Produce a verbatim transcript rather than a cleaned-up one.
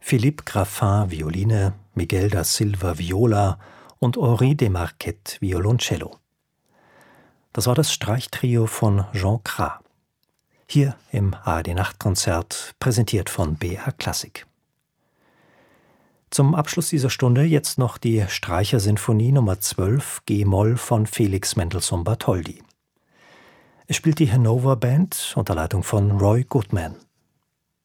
Philippe Graffin Violine, Miguel da Silva Viola und Henri Desmarquet Violoncello. Das war das Streichtrio von Jean Cras. Hier im A R D-Nachtkonzert, präsentiert von B R Klassik. Zum Abschluss dieser Stunde jetzt noch die Streichersinfonie Nummer zwölf G-Moll von Felix Mendelssohn Bartholdy. Es spielt die Hannover Band unter Leitung von Roy Goodman.